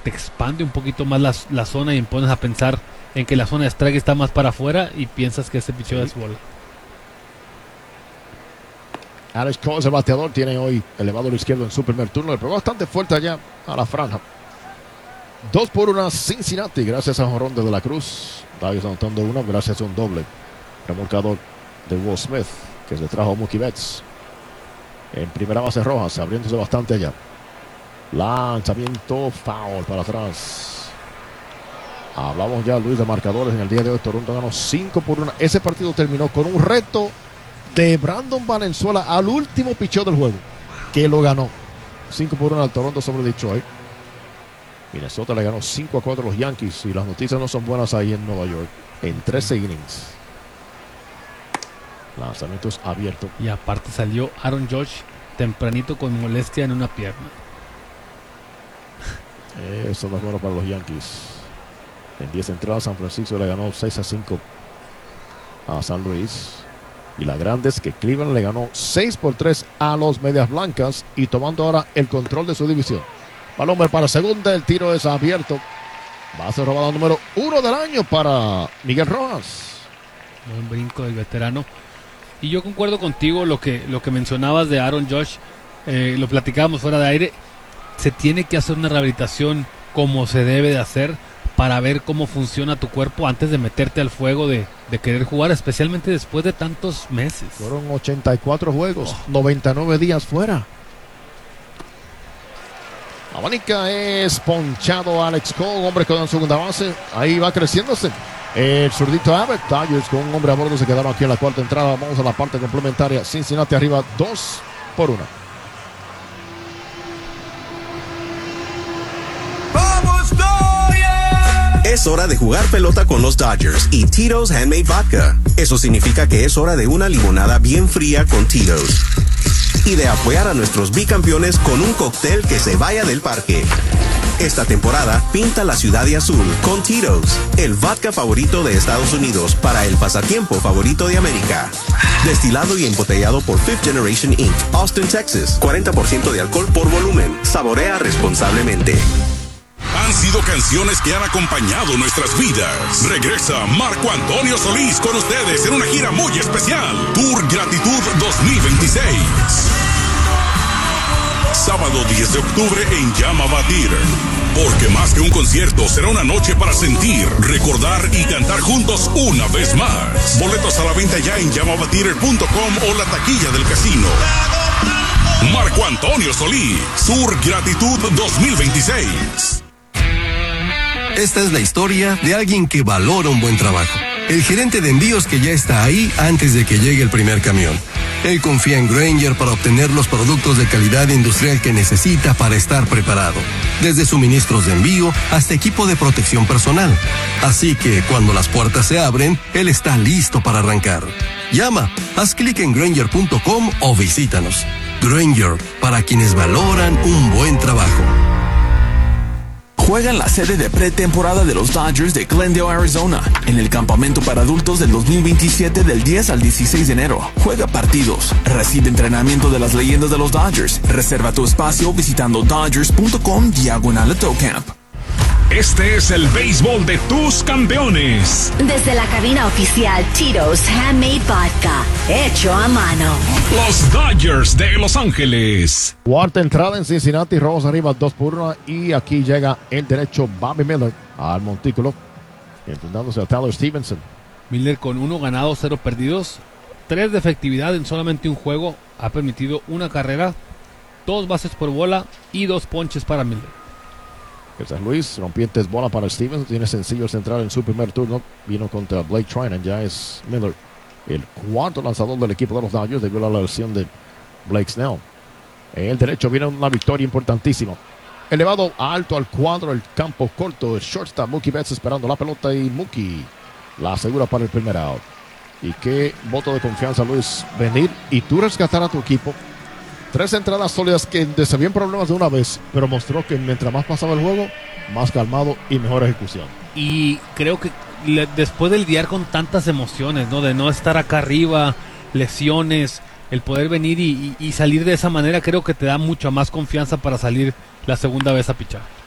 te expande un poquito más la zona y pones a pensar en que la zona de strike está más para afuera y piensas que ese picheo es bola. Alex Coles, el bateador, tiene hoy elevado el izquierdo en su primer turno. Le pegó bastante fuerte allá a la franja. 2-1 Cincinnati, gracias a jonrón de la Cruz. Dodgers anotando uno gracias a un doble remolcador de Will Smith, que se trajo a Mookie Betts en primera base Rojas, abriéndose bastante allá. Lanzamiento foul para atrás. Hablamos ya, Luis, de marcadores en el día de hoy. Toronto ganó 5-1. Ese partido terminó con un reto de Brandon Valenzuela al último picheo del juego, que lo ganó 5-1 al Toronto sobre Detroit. Minnesota le ganó 5-4 a los Yankees y las noticias no son buenas ahí en Nueva York en 13 innings. Lanzamientos abiertos. Y aparte salió Aaron Judge tempranito con molestia en una pierna. Eso no es bueno para los Yankees. En 10 entradas San Francisco le ganó 6-5 a San Luis. Y la grande es que Cleveland le ganó 6-3 a los Medias Blancas y tomando ahora el control de su división. Balón para segunda, el tiro es abierto. Base robada número 1 del año para Miguel Rojas. Buen brinco del veterano. Y yo concuerdo contigo lo que mencionabas de Aaron Judge. Lo platicábamos fuera de aire. Se tiene que hacer una rehabilitación como se debe de hacer para ver cómo funciona tu cuerpo antes de meterte al fuego de querer jugar, especialmente después de tantos meses. Fueron 84 juegos, 99 días fuera. Abanica es ponchado Alex Cole, hombre quedó en segunda base. Ahí va creciéndose el zurdito Abbott. Dodgers con un hombre a bordo se quedaron aquí en la cuarta entrada. Vamos a la parte complementaria. Cincinnati arriba 2-1. Es hora de jugar pelota con los Dodgers y Tito's Handmade Vodka. Eso significa que es hora de una limonada bien fría con Tito's. Y de apoyar a nuestros bicampeones con un cóctel que se vaya del parque. Esta temporada, pinta la ciudad de azul con Tito's, el vodka favorito de Estados Unidos para el pasatiempo favorito de América. Destilado y embotellado por Fifth Generation Inc., Austin, Texas. 40% de alcohol por volumen. Saborea responsablemente. Han sido canciones que han acompañado nuestras vidas. Regresa Marco Antonio Solís con ustedes en una gira muy especial. Tour Gratitud 2026. Sábado 10 de octubre en Yamava Theater. Porque más que un concierto, será una noche para sentir, recordar y cantar juntos una vez más. Boletos a la venta ya en yamavatheater.com o la taquilla del casino. Marco Antonio Solís, Tour Gratitud 2026. Esta es la historia de alguien que valora un buen trabajo. El gerente de envíos que ya está ahí antes de que llegue el primer camión. Él confía en Grainger para obtener los productos de calidad industrial que necesita para estar preparado. Desde suministros de envío hasta equipo de protección personal. Así que cuando las puertas se abren, él está listo para arrancar. Llama, haz clic en Grainger.com o visítanos. Grainger, para quienes valoran un buen trabajo. Juega en la sede de pretemporada de los Dodgers de Glendale, Arizona, en el campamento para adultos del 2027 del 10 al 16 de enero. Juega partidos, recibe entrenamiento de las leyendas de los Dodgers. Reserva tu espacio visitando dodgers.com/AutoCamp. Este es el béisbol de tus campeones. Desde la cabina oficial Tito's Handmade Vodka, hecho a mano. Los Dodgers de Los Ángeles. Cuarta entrada en Cincinnati, Rojos arriba 2-1 y aquí llega el derecho Bobby Miller al montículo, enfrentándose a Tyler Stevenson. Miller con 1 ganado, 0 perdidos, 3 de efectividad en solamente un juego, ha permitido 1 carrera, 2 bases por bola y 2 ponches para Miller. El San Luis, rompientes bola para Stevenson, tiene sencillo central en su primer turno, vino contra Blake Trinan, ya es Miller el cuarto lanzador del equipo de los Dodgers debido a la lesión de Blake Snell. El derecho viene una victoria importantísima. Elevado alto al cuadro, el campo corto, el shortstop Mookie Betts esperando la pelota y Mookie la asegura para el primer out. Y qué voto de confianza, Luis, venir y tú rescatar a tu equipo. 3 entradas sólidas que se habían problemas de una vez, pero mostró que mientras más pasaba el juego, más calmado y mejor ejecución. Y creo que después de lidiar con tantas emociones, ¿no? De no estar acá arriba, lesiones, el poder venir y salir de esa manera, creo que te da mucha más confianza para salir la segunda vez a pichar.